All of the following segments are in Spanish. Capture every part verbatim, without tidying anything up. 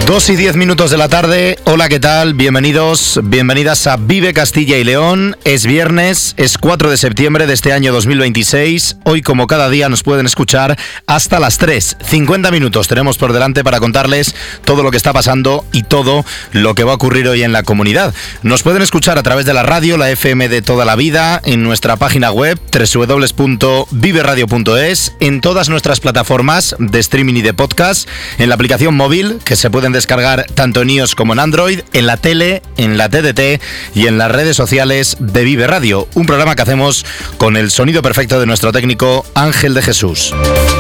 Dos y diez minutos de la tarde. Hola, ¿qué tal? Bienvenidos, bienvenidas a Vive Castilla y León. Es viernes, es cuatro de septiembre de este año dos mil veintiséis. Hoy, como cada día, nos pueden escuchar hasta las tres. cincuenta minutos tenemos por delante para contarles todo lo que está pasando y todo lo que va a ocurrir hoy en la comunidad. Nos pueden escuchar a través de la radio, la F M de toda la vida, en nuestra página web doble u doble u doble u punto vive radio punto es, en todas nuestras plataformas de streaming y de podcast, en la aplicación móvil que se pueden descargar tanto en iOS como en Android, en la tele, en la T D T y en las redes sociales de Vive Radio, un programa que hacemos con el sonido perfecto de nuestro técnico Ángel de Jesús.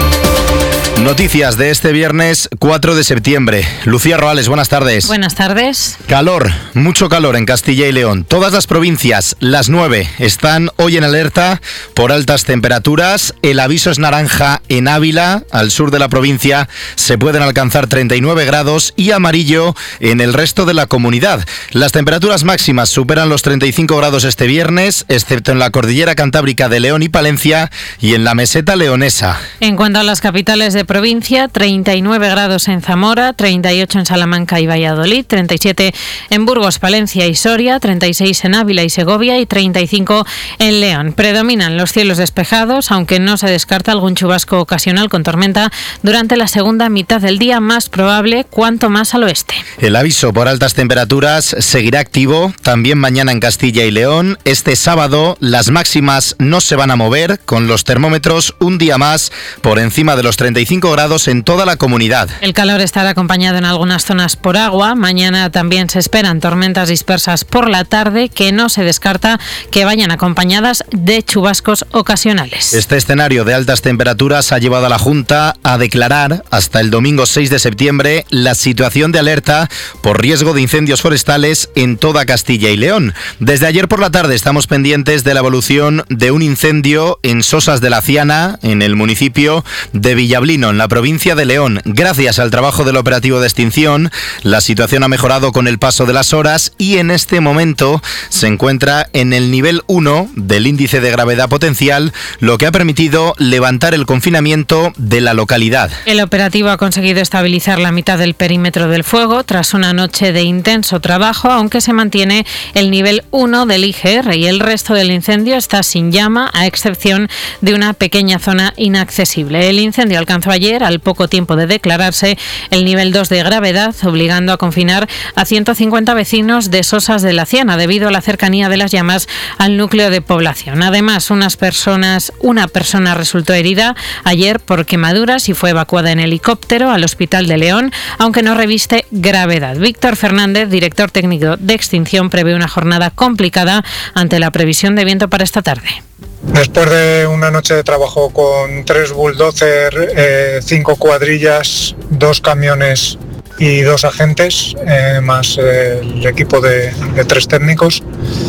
Noticias de este viernes cuatro de septiembre. Lucía Roales, buenas tardes. Buenas tardes. Calor, mucho calor en Castilla y León. Todas las provincias, las nueve, están hoy en alerta por altas temperaturas. El aviso es naranja en Ávila, al sur de la provincia, se pueden alcanzar treinta y nueve grados, y amarillo en el resto de la comunidad. Las temperaturas máximas superan los treinta y cinco grados este viernes, excepto en la cordillera cantábrica de León y Palencia y en la meseta leonesa. En cuanto a las capitales de provincia, treinta y nueve grados en Zamora, treinta y ocho en Salamanca y Valladolid, treinta y siete en Burgos, Palencia y Soria, treinta y seis en Ávila y Segovia y treinta y cinco en León. Predominan los cielos despejados, aunque no se descarta algún chubasco ocasional con tormenta durante la segunda mitad del día, más probable cuanto más al oeste. El aviso por altas temperaturas seguirá activo también mañana en Castilla y León. Este sábado las máximas no se van a mover, con los termómetros un día más por encima de los treinta y cinco grados en toda la comunidad. El calor estará acompañado en algunas zonas por agua. Mañana también se esperan tormentas dispersas por la tarde, que no se descarta que vayan acompañadas de chubascos ocasionales. Este escenario de altas temperaturas ha llevado a la Junta a declarar hasta el domingo seis de septiembre la situación de alerta por riesgo de incendios forestales en toda Castilla y León. Desde ayer por la tarde estamos pendientes de la evolución de un incendio en Sosas de la Ciana, en el municipio de Villablino, en la provincia de León. Gracias al trabajo del operativo de extinción, la situación ha mejorado con el paso de las horas y en este momento se encuentra en el nivel uno del índice de gravedad potencial, lo que ha permitido levantar el confinamiento de la localidad. El operativo ha conseguido estabilizar la mitad del perímetro del fuego tras una noche de intenso trabajo, aunque se mantiene el nivel uno del I G R y el resto del incendio está sin llama, a excepción de una pequeña zona inaccesible. El incendio alcanzó ayer, al poco tiempo de declararse, el nivel dos de gravedad, obligando a confinar a ciento cincuenta vecinos de Sosas de la Ciana debido a la cercanía de las llamas al núcleo de población. Además, unas personas, una persona resultó herida ayer por quemaduras y fue evacuada en helicóptero al Hospital de León, aunque no reviste gravedad. Víctor Fernández, director técnico de extinción, prevé una jornada complicada ante la previsión de viento para esta tarde. Después de una noche de trabajo con tres bulldozer, eh, cinco cuadrillas, dos camiones y dos agentes, eh, más eh, el equipo de, de tres técnicos,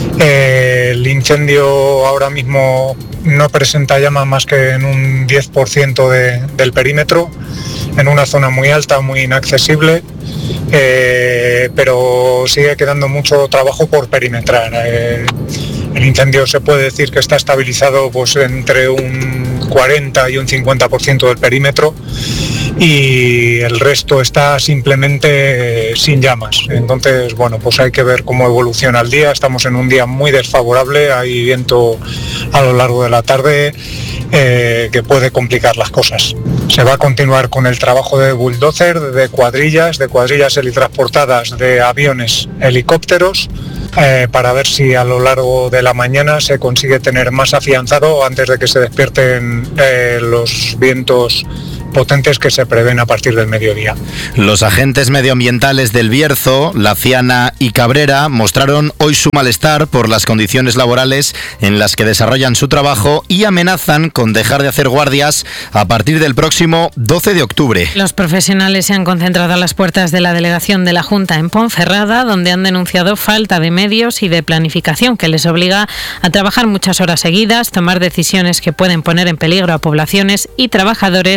eh, el incendio ahora mismo no presenta llama más que en un diez por ciento de, del perímetro, en una zona muy alta, muy inaccesible, eh, pero sigue quedando mucho trabajo por perimetrar. Eh, El incendio se puede decir que está estabilizado pues entre un cuarenta y un cincuenta por ciento del perímetro y el resto está simplemente sin llamas. Entonces, bueno, pues hay que ver cómo evoluciona el día. Estamos en un día muy desfavorable, hay viento a lo largo de la tarde eh, que puede complicar las cosas. Se va a continuar con el trabajo de bulldozer, de cuadrillas, de cuadrillas helitransportadas, de aviones, helicópteros, Eh, para ver si a lo largo de la mañana se consigue tener más afianzado antes de que se despierten eh, los vientos potentes que se prevén a partir del mediodía. Los agentes medioambientales del Bierzo, La Ciana y Cabrera mostraron hoy su malestar por las condiciones laborales en las que desarrollan su trabajo y amenazan con dejar de hacer guardias a partir del próximo doce de octubre. Los profesionales se han concentrado a las puertas de la delegación de la Junta en Ponferrada, donde han denunciado falta de medios y de planificación que les obliga a trabajar muchas horas seguidas, tomar decisiones que pueden poner en peligro a poblaciones y trabajadores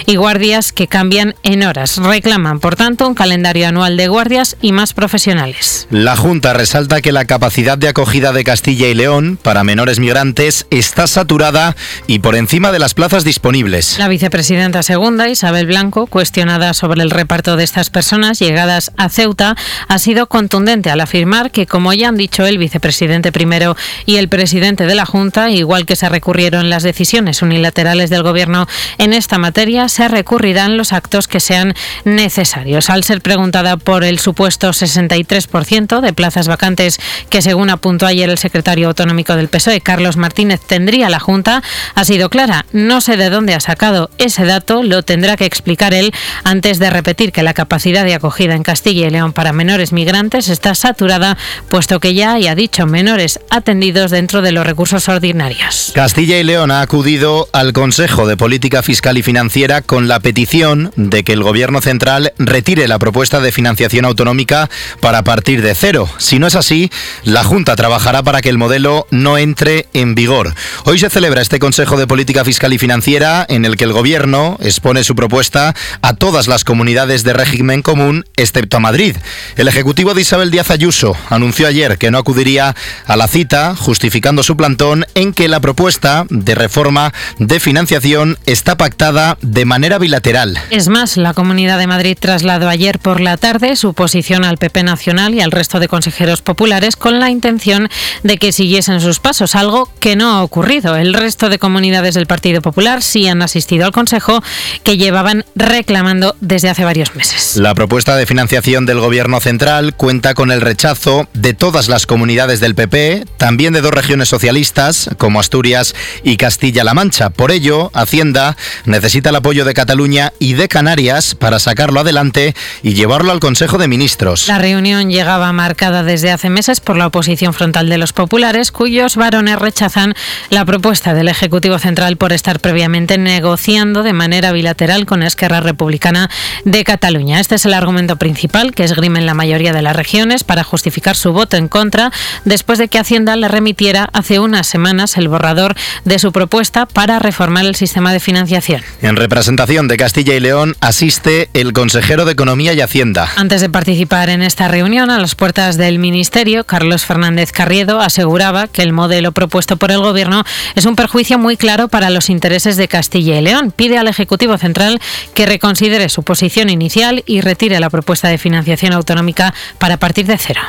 y guardias que cambian en horas. Reclaman, por tanto, un calendario anual de guardias y más profesionales. La Junta resalta que la capacidad de acogida de Castilla y León para menores migrantes está saturada y por encima de las plazas disponibles. La vicepresidenta segunda, Isabel Blanco, cuestionada sobre el reparto de estas personas llegadas a Ceuta, ha sido contundente al afirmar que, como ya han dicho el vicepresidente primero y el presidente de la Junta, igual que se recurrieron las decisiones unilaterales del Gobierno en esta materia, se recurrirán los actos que sean necesarios. Al ser preguntada por el supuesto sesenta y tres por ciento de plazas vacantes que, según apuntó ayer el secretario autonómico del P S O E, Carlos Martínez, tendría la Junta, ha sido clara. No sé de dónde ha sacado ese dato, lo tendrá que explicar él, antes de repetir que la capacidad de acogida en Castilla y León para menores migrantes está saturada, puesto que ya hay, ha dicho, menores atendidos dentro de los recursos ordinarios. Castilla y León ha acudido al Consejo de Política Fiscal y Financiera con la petición de que el Gobierno central retire la propuesta de financiación autonómica para partir de cero. Si no es así, la Junta trabajará para que el modelo no entre en vigor. Hoy se celebra este Consejo de Política Fiscal y Financiera en el que el Gobierno expone su propuesta a todas las comunidades de régimen común, excepto a Madrid. El Ejecutivo de Isabel Díaz Ayuso anunció ayer que no acudiría a la cita, justificando su plantón en que la propuesta de reforma de financiación está pactada de manera bilateral. Es más, la Comunidad de Madrid trasladó ayer por la tarde su posición al P P nacional y al resto de consejeros populares con la intención de que siguiesen sus pasos, algo que no ha ocurrido. El resto de comunidades del Partido Popular sí han asistido al Consejo, que llevaban reclamando desde hace varios meses. La propuesta de financiación del Gobierno central cuenta con el rechazo de todas las comunidades del P P, también de dos regiones socialistas, como Asturias y Castilla-La Mancha. Por ello, Hacienda necesita el apoyo de Cataluña y de Canarias para sacarlo adelante y llevarlo al Consejo de Ministros. La reunión llegaba marcada desde hace meses por la oposición frontal de los populares, cuyos varones rechazan la propuesta del Ejecutivo Central por estar previamente negociando de manera bilateral con Esquerra Republicana de Cataluña. Este es el argumento principal que esgrimen la mayoría de las regiones para justificar su voto en contra, después de que Hacienda le remitiera hace unas semanas el borrador de su propuesta para reformar el sistema de financiación. En representación de Castilla y León asiste el consejero de Economía y Hacienda. Antes de participar en esta reunión, a las puertas del Ministerio, Carlos Fernández Carriedo aseguraba que el modelo propuesto por el Gobierno es un perjuicio muy claro para los intereses de Castilla y León. Pide al Ejecutivo Central que reconsidere su posición inicial y retire la propuesta de financiación autonómica para partir de cero.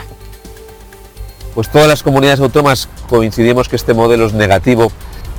Pues todas las comunidades autónomas coincidimos que este modelo es negativo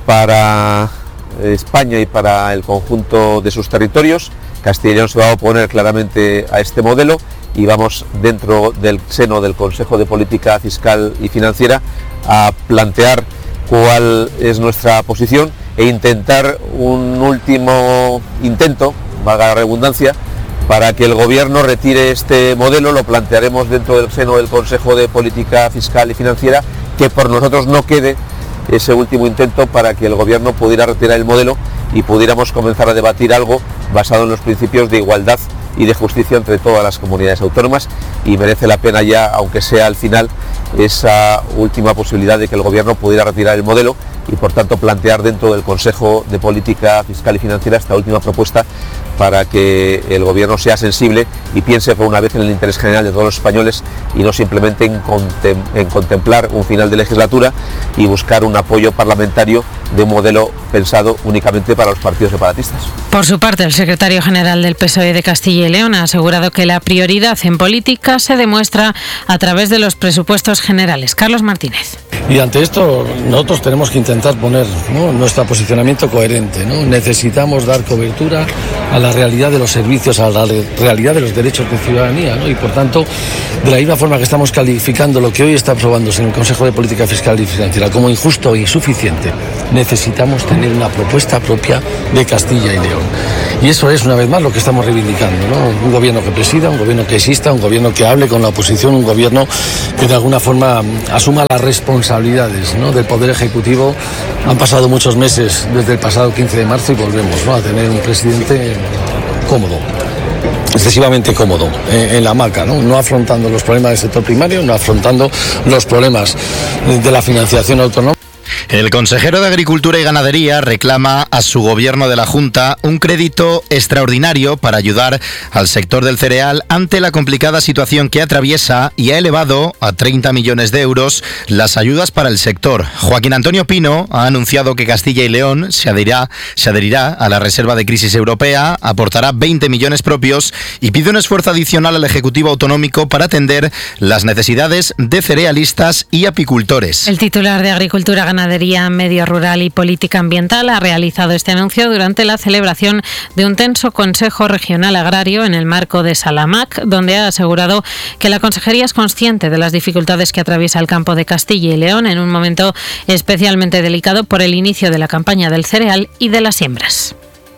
para España y para el conjunto de sus territorios. Castilla y León se va a oponer claramente a este modelo y vamos, dentro del seno del Consejo de Política Fiscal y Financiera, a plantear cuál es nuestra posición e intentar un último intento, valga la redundancia, para que el Gobierno retire este modelo. Lo plantearemos dentro del seno del Consejo de Política Fiscal y Financiera, que por nosotros no quede ese último intento para que el Gobierno pudiera retirar el modelo y pudiéramos comenzar a debatir algo basado en los principios de igualdad y de justicia entre todas las comunidades autónomas, y merece la pena ya, aunque sea al final, esa última posibilidad de que el Gobierno pudiera retirar el modelo y por tanto plantear dentro del Consejo de Política Fiscal y Financiera esta última propuesta para que el Gobierno sea sensible y piense por una vez en el interés general de todos los españoles y no simplemente en, contem en contemplar un final de legislatura y buscar un apoyo parlamentario de un modelo pensado únicamente para los partidos separatistas. Por su parte, el secretario general del P S O E de Castilla y León ha asegurado que la prioridad en política se demuestra a través de los presupuestos generales. Carlos Martínez. Y ante esto nosotros tenemos que intentar poner, ¿no?, nuestro posicionamiento coherente, ¿no? Necesitamos dar cobertura a la realidad de los servicios, a la realidad de los derechos de ciudadanía, ¿no? Y por tanto, de la misma forma que estamos calificando lo que hoy está aprobándose en el Consejo de Política Fiscal y Financiera como injusto e insuficiente, necesitamos tener una propuesta propia de Castilla y León. Y eso es, una vez más, lo que estamos reivindicando, ¿no? Un gobierno que presida, un gobierno que exista, un gobierno que hable con la oposición, un gobierno que de alguna forma asuma las responsabilidades, ¿no?, del Poder Ejecutivo. Han pasado muchos meses desde el pasado quince de marzo y volvemos, ¿no?, a tener un presidente cómodo, excesivamente cómodo eh, en la hamaca, ¿no? no afrontando los problemas del sector primario, no afrontando los problemas de la financiación autonómica. El consejero de Agricultura y Ganadería reclama a su gobierno de la Junta un crédito extraordinario para ayudar al sector del cereal ante la complicada situación que atraviesa y ha elevado a treinta millones de euros las ayudas para el sector. Joaquín Antonio Pino ha anunciado que Castilla y León se adherirá, se adherirá a la reserva de crisis europea, aportará veinte millones propios y pide un esfuerzo adicional al Ejecutivo Autonómico para atender las necesidades de cerealistas y apicultores. El titular de Agricultura, Ganadería, Medio Rural y Política Ambiental ha realizado este anuncio durante la celebración de un tenso Consejo Regional Agrario en el marco de Salamac, donde ha asegurado que la Consejería es consciente de las dificultades que atraviesa el campo de Castilla y León en un momento especialmente delicado por el inicio de la campaña del cereal y de las siembras.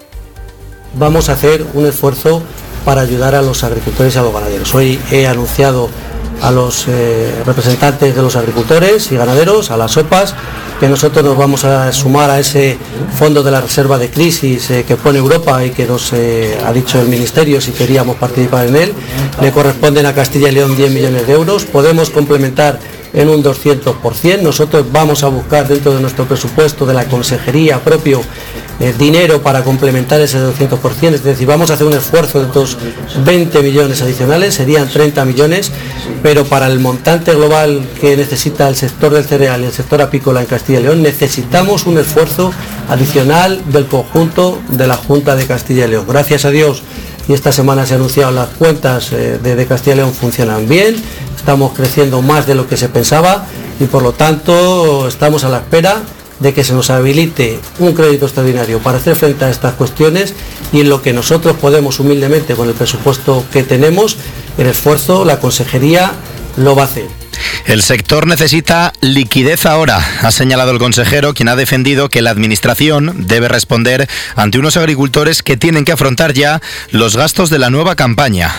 Vamos a hacer un esfuerzo para ayudar a los agricultores y a los ganaderos. Hoy he anunciado a los eh, representantes de los agricultores y ganaderos, a las O P As, que nosotros nos vamos a sumar a ese fondo de la reserva de crisis eh, que pone Europa y que nos eh, ha dicho el Ministerio si queríamos participar en él. Le corresponden a Castilla y León diez millones de euros, podemos complementar en un doscientos por ciento. Nosotros vamos a buscar dentro de nuestro presupuesto de la consejería propio eh, dinero para complementar ese doscientos por ciento, es decir, vamos a hacer un esfuerzo de estos veinte millones adicionales, serían treinta millones, pero para el montante global que necesita el sector del cereal y el sector apícola en Castilla y León necesitamos un esfuerzo adicional del conjunto de la Junta de Castilla y León. Gracias a Dios, y esta semana se ha anunciado, las cuentas eh, de, de Castilla y León funcionan bien, estamos creciendo más de lo que se pensaba y por lo tanto estamos a la espera de que se nos habilite un crédito extraordinario para hacer frente a estas cuestiones y en lo que nosotros podemos humildemente con el presupuesto que tenemos, el esfuerzo, la consejería lo va a hacer. El sector necesita liquidez ahora, ha señalado el consejero, quien ha defendido que la Administración debe responder ante unos agricultores que tienen que afrontar ya los gastos de la nueva campaña.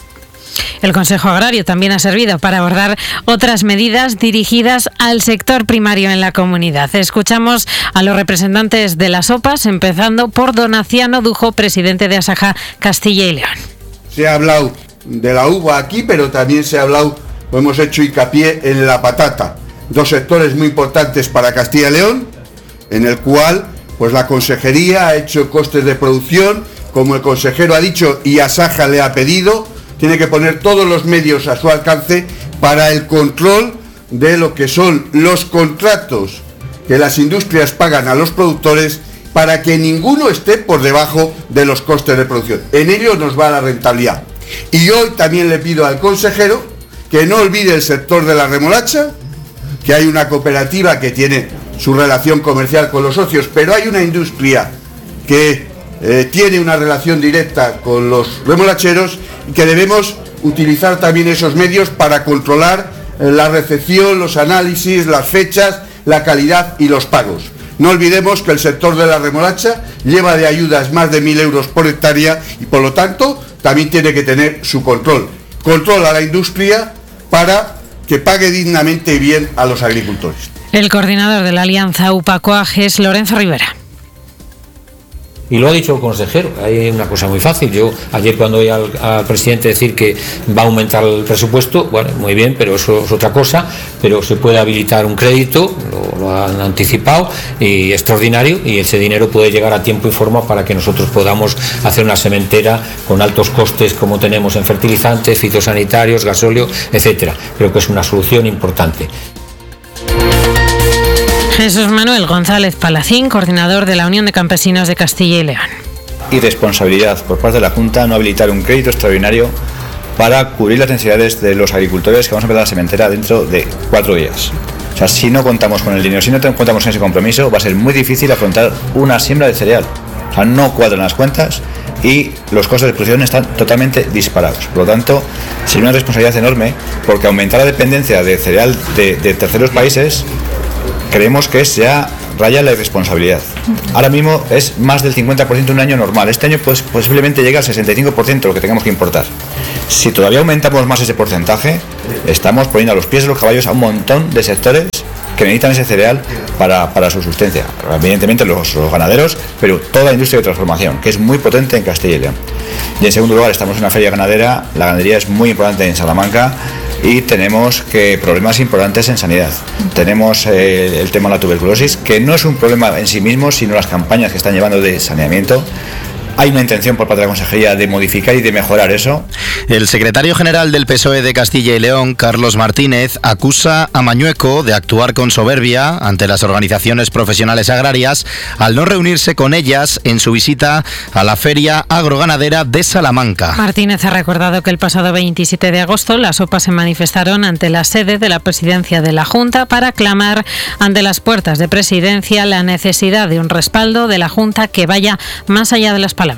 El Consejo Agrario también ha servido para abordar otras medidas dirigidas al sector primario en la comunidad. Escuchamos a los representantes de las O P As, empezando por Donaciano Dujo, presidente de Asaja Castilla y León. Se ha hablado de la uva aquí, pero también se ha hablado, hemos hecho hincapié en la patata, dos sectores muy importantes para Castilla y León, en el cual pues la consejería ha hecho costes de producción, como el consejero ha dicho y Asaja le ha pedido, tiene que poner todos los medios a su alcance para el control de lo que son los contratos que las industrias pagan a los productores para que ninguno esté por debajo de los costes de producción. En ello nos va la rentabilidad. Y hoy también le pido al consejero que no olvide el sector de la remolacha, que hay una cooperativa que tiene su relación comercial con los socios, pero hay una industria que eh, tiene una relación directa con los remolacheros y que debemos utilizar también esos medios para controlar eh, la recepción, los análisis, las fechas, la calidad y los pagos. No olvidemos que el sector de la remolacha lleva de ayudas más de mil euros por hectárea y por lo tanto también tiene que tener su control. Control a la industria para que pague dignamente y bien a los agricultores. El coordinador de la Alianza UPA-COAG es Lorenzo Rivera. Y lo ha dicho el consejero, hay una cosa muy fácil. Yo ayer cuando oí al, al presidente decir que va a aumentar el presupuesto, bueno, muy bien, pero eso es otra cosa, pero se puede habilitar un crédito, lo, lo han anticipado, y extraordinario, y ese dinero puede llegar a tiempo y forma para que nosotros podamos hacer una sementera con altos costes como tenemos en fertilizantes, fitosanitarios, gasóleo, etcétera. Creo que es una solución importante. Jesús Manuel González Palacín, coordinador de la Unión de Campesinos de Castilla y León. Irresponsabilidad por parte de la Junta no habilitar un crédito extraordinario para cubrir las necesidades de los agricultores que vamos a empezar la sementera dentro de cuatro días. O sea, si no contamos con el dinero, si no contamos con ese compromiso, va a ser muy difícil afrontar una siembra de cereal. O sea, no cuadran las cuentas y los costes de producción están totalmente disparados. Por lo tanto, sería una responsabilidad enorme porque aumentar la dependencia de cereal de, de terceros países creemos que es ya raya la irresponsabilidad. Ahora mismo es más del cincuenta por ciento un año normal. Este año pues, posiblemente llegue al sesenta y cinco por ciento lo que tengamos que importar. Si todavía aumentamos más ese porcentaje, estamos poniendo a los pies de los caballos a un montón de sectores que necesitan ese cereal para, para su subsistencia. Evidentemente los, los ganaderos, pero toda la industria de transformación, que es muy potente en Castilla y León. Y en segundo lugar, estamos en una feria ganadera. La ganadería es muy importante en Salamanca. y tenemos que problemas importantes en sanidad. Tenemos eh, el tema de la tuberculosis, que no es un problema en sí mismo, sino las campañas que están llevando de saneamiento. Hay una intención por parte de la Consejería de modificar y de mejorar eso. El secretario general del P S O E de Castilla y León, Carlos Martínez, acusa a Mañueco de actuar con soberbia ante las organizaciones profesionales agrarias al no reunirse con ellas en su visita a la Feria Agroganadera de Salamanca. Martínez ha recordado que el pasado veintisiete de agosto las O P A se manifestaron ante la sede de la presidencia de la Junta para clamar ante las puertas de presidencia la necesidad de un respaldo de la Junta que vaya más allá de las palabras.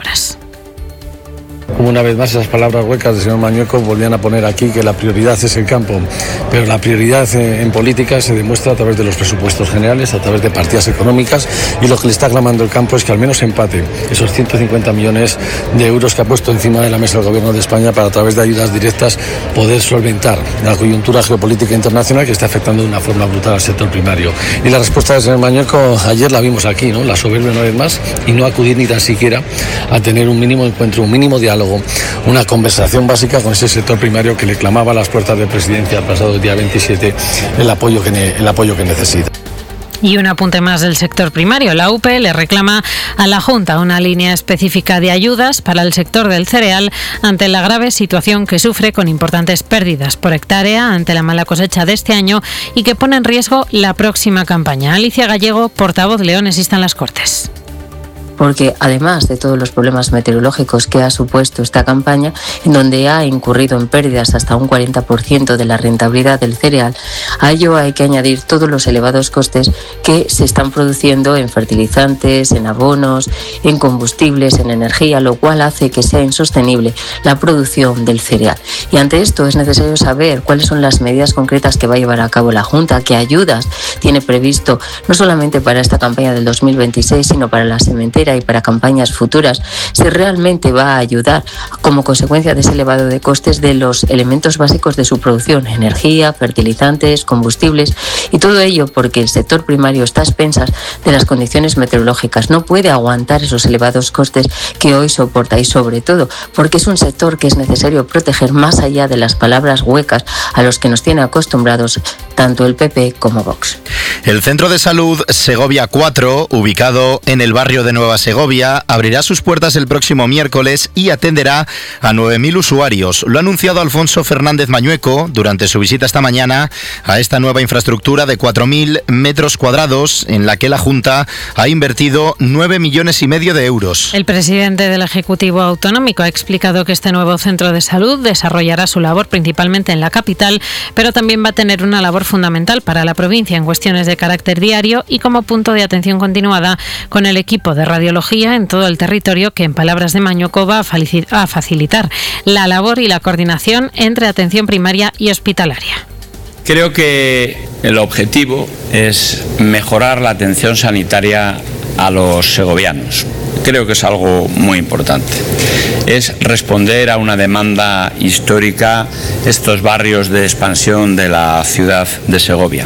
Como una vez más esas palabras huecas del señor Mañueco volvían a poner aquí que la prioridad es el campo, pero la prioridad en política se demuestra a través de los presupuestos generales, a través de partidas económicas, y lo que le está clamando el campo es que al menos empate esos ciento cincuenta millones de euros que ha puesto encima de la mesa el Gobierno de España para, a través de ayudas directas, poder solventar la coyuntura geopolítica internacional que está afectando de una forma brutal al sector primario. Y la respuesta del señor Mañueco ayer la vimos aquí, ¿no? La soberbia una vez más, y no acudir ni tan siquiera a tener un mínimo encuentro, un mínimo diálogo, una conversación básica con ese sector primario que le clamaba a las puertas de presidencia el pasado día veintisiete el apoyo que, ne- el apoyo que necesita. Y un apunte más del sector primario. La U P le reclama a la Junta una línea específica de ayudas para el sector del cereal ante la grave situación que sufre con importantes pérdidas por hectárea ante la mala cosecha de este año y que pone en riesgo la próxima campaña. Alicia Gallego, portavoz leonesista en las Cortes. Porque además de todos los problemas meteorológicos que ha supuesto esta campaña, en donde ha incurrido en pérdidas hasta un cuarenta por ciento de la rentabilidad del cereal, a ello hay que añadir todos los elevados costes que se están produciendo en fertilizantes, en abonos, en combustibles, en energía, lo cual hace que sea insostenible la producción del cereal. Y ante esto es necesario saber cuáles son las medidas concretas que va a llevar a cabo la Junta, qué ayudas tiene previsto, no solamente para esta campaña del dos mil veintiséis, sino para la sementera y para campañas futuras, si realmente va a ayudar como consecuencia de ese elevado de costes de los elementos básicos de su producción, energía, fertilizantes, combustibles, y todo ello porque el sector primario está a expensas de las condiciones meteorológicas, no puede aguantar esos elevados costes que hoy soporta, y sobre todo porque es un sector que es necesario proteger más allá de las palabras huecas a los que nos tiene acostumbrados tanto el P P como Vox. El Centro de Salud Segovia cuatro, ubicado en el barrio de Nueva Segovia, abrirá sus puertas el próximo miércoles y atenderá a nueve mil usuarios. Lo ha anunciado Alfonso Fernández Mañueco durante su visita esta mañana a esta nueva infraestructura de cuatro mil metros cuadrados en la que la Junta ha invertido nueve millones y medio de euros. El presidente del Ejecutivo Autonómico ha explicado que este nuevo centro de salud desarrollará su labor principalmente en la capital, pero también va a tener una labor fundamental para la provincia en cuestiones de carácter diario y como punto de atención continuada con el equipo de radiología en todo el territorio que, en palabras de Mañueco, va a facilitar la labor y la coordinación entre atención primaria y hospitalaria. Creo que el objetivo es mejorar la atención sanitaria a los segovianos. Creo que es algo muy importante. Es responder a una demanda histórica, estos barrios de expansión de la ciudad de Segovia.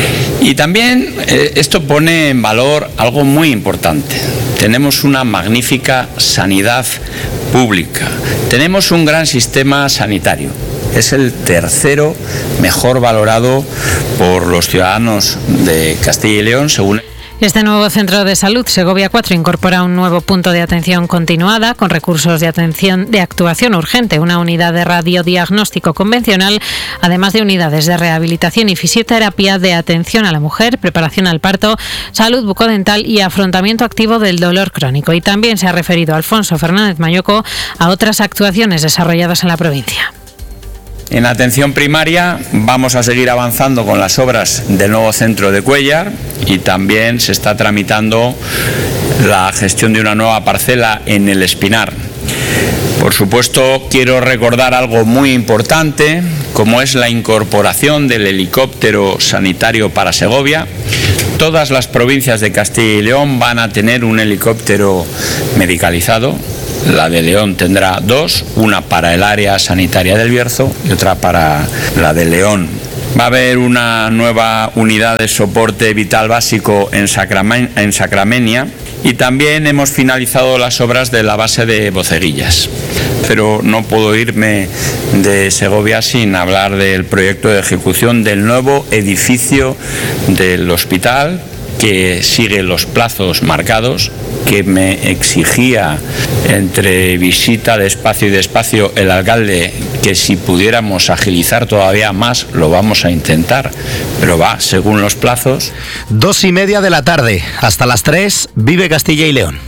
Y también eh, esto pone en valor algo muy importante. Tenemos una magnífica sanidad pública. Tenemos un gran sistema sanitario. Es el tercero mejor valorado por los ciudadanos de Castilla y León, según... Este nuevo centro de salud, Segovia cuatro, incorpora un nuevo punto de atención continuada con recursos de atención de actuación urgente, una unidad de radiodiagnóstico convencional, además de unidades de rehabilitación y fisioterapia, de atención a la mujer, preparación al parto, salud bucodental y afrontamiento activo del dolor crónico. Y también se ha referido Alfonso Fernández Mañueco a otras actuaciones desarrolladas en la provincia. En atención primaria vamos a seguir avanzando con las obras del nuevo centro de Cuéllar y también se está tramitando la gestión de una nueva parcela en El Espinar. Por supuesto, quiero recordar algo muy importante, como es la incorporación del helicóptero sanitario para Segovia. Todas las provincias de Castilla y León van a tener un helicóptero medicalizado. La de León tendrá dos, una para el área sanitaria del Bierzo y otra para la de León. Va a haber una nueva unidad de soporte vital básico en, Sacramen- en Sacramenia y también hemos finalizado las obras de la base de Boceguillas. pero no puedo irme de Segovia sin hablar del proyecto de ejecución del nuevo edificio del hospital, que sigue los plazos marcados, que me exigía entre visita de espacio y despacio el alcalde que si pudiéramos agilizar todavía más lo vamos a intentar, pero va según los plazos. Dos y media de la tarde, hasta las tres, Vive Castilla y León.